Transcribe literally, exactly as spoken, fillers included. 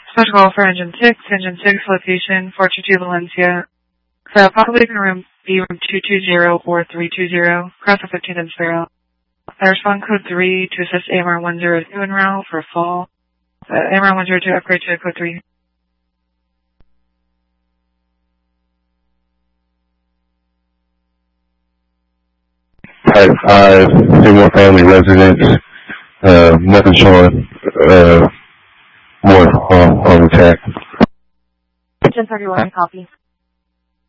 Special call for engine six, engine six, location four two two Valencia. So possibly in room B, room two two zero or three two zero, cross the fifteen and Sparrow. I respond code three to assist A M R one zero two en route for fall. Uh, A M R one zero two upgrade to code three. Type five, single family residence, uh, nothing showing, uh, more on, on the tag. ten thirty-one, copy.